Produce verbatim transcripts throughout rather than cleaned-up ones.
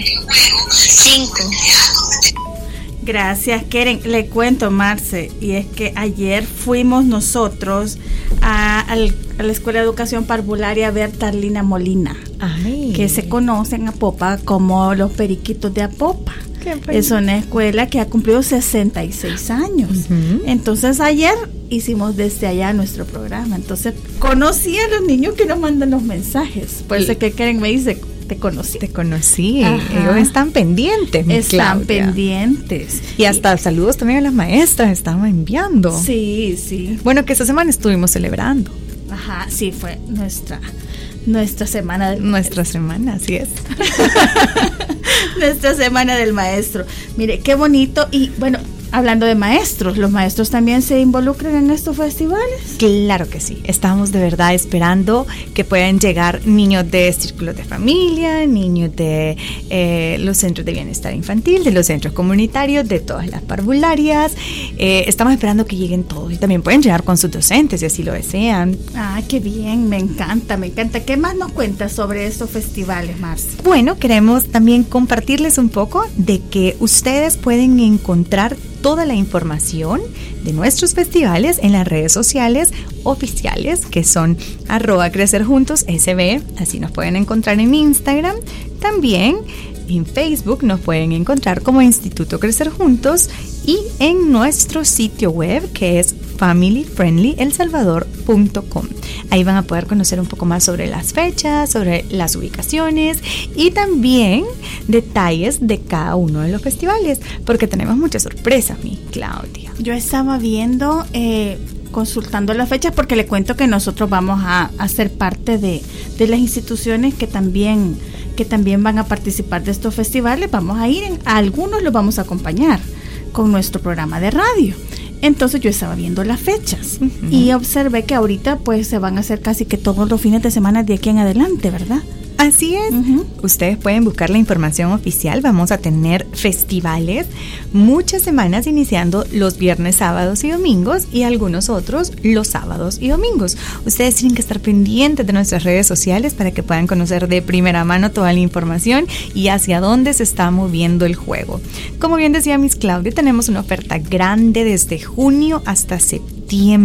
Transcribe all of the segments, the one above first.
Cinco. Gracias, Keren. Le cuento, Marce, y es que ayer fuimos nosotros a, a la Escuela de Educación Parvularia Berta Arlina Molina, Ay. que se conocen a Apopa como los Periquitos de Apopa. Es una escuela que ha cumplido sesenta y seis años. Uh-huh. Entonces ayer hicimos desde allá nuestro programa. Entonces conocí a los niños que nos mandan los mensajes. Por eso que Keren me dice, te conocí. Te conocí. Ajá. Ellos están pendientes, mi Están Claudia. pendientes. Y hasta sí. saludos también a las maestras estaban enviando. Sí, sí. Bueno, que esta semana estuvimos celebrando. Ajá, sí, fue nuestra nuestra semana del Nuestra maestro. semana, así es. Nuestra semana del maestro. Mire, qué bonito. Y bueno, hablando de maestros, ¿los maestros también se involucran en estos festivales? Claro que sí. Estamos de verdad esperando que puedan llegar niños de círculos de familia, niños de eh, los centros de bienestar infantil, de los centros comunitarios, de todas las parvularias. Eh, estamos esperando que lleguen todos y también pueden llegar con sus docentes si así lo desean. Ah, qué bien, me encanta, me encanta. ¿Qué más nos cuentas sobre estos festivales, Marcia? Bueno, queremos también compartirles un poco de que ustedes pueden encontrar toda la información de nuestros festivales en las redes sociales oficiales, que son arroba crecer juntos S B, así nos pueden encontrar en Instagram. También en Facebook nos pueden encontrar como Instituto Crecer Juntos y en nuestro sitio web, que es family friendly el salvador punto com. Ahí van a poder conocer un poco más sobre las fechas, sobre las ubicaciones y también detalles de cada uno de los festivales, porque tenemos muchas sorpresas, mi Claudia. Yo estaba viendo, eh, consultando las fechas, porque le cuento que nosotros vamos a, a ser parte de, de las instituciones que también, que también van a participar de estos festivales. Vamos a ir, en, a algunos los vamos a acompañar con nuestro programa de radio. Entonces yo estaba viendo las fechas uh-huh. y observé que ahorita pues se van a hacer casi que todos los fines de semana de aquí en adelante, ¿verdad? Así es. Uh-huh. Ustedes pueden buscar la información oficial. Vamos a tener festivales muchas semanas iniciando los viernes, sábados y domingos y algunos otros los sábados y domingos. Ustedes tienen que estar pendientes de nuestras redes sociales para que puedan conocer de primera mano toda la información y hacia dónde se está moviendo el juego. Como bien decía Miss Claudia, tenemos una oferta grande desde junio hasta septiembre.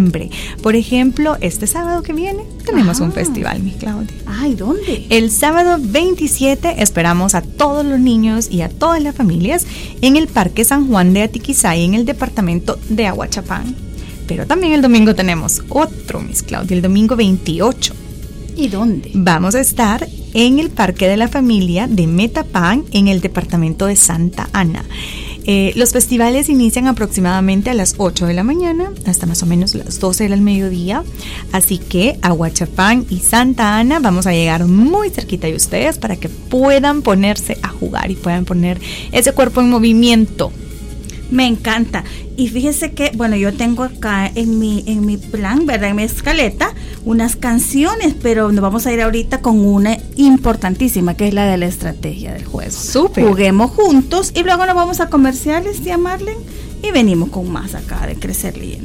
Por ejemplo, este sábado que viene tenemos ah. un festival, Miss Claudia. Ay, ¿dónde? El sábado veintisiete esperamos a todos los niños y a todas las familias en el Parque San Juan de Atiquizay, en el departamento de Ahuachapán. Pero también el domingo tenemos otro, Miss Claudia, el domingo veintiocho. ¿Y dónde? Vamos a estar en el Parque de la Familia de Metapán, en el departamento de Santa Ana. Eh, los festivales inician aproximadamente a las ocho de la mañana hasta más o menos las doce del mediodía, así que a Ahuachapán y Santa Ana vamos a llegar muy cerquita de ustedes para que puedan ponerse a jugar y puedan poner ese cuerpo en movimiento. Me encanta. Y fíjese que, bueno, yo tengo acá en mi en mi plan, ¿verdad? En mi escaleta, unas canciones, pero nos vamos a ir ahorita con una importantísima, que es la de la estrategia del juego. Súper. Juguemos juntos y luego nos vamos a comerciales, tía Marlene, y venimos con más acá de Crecer Leyendo.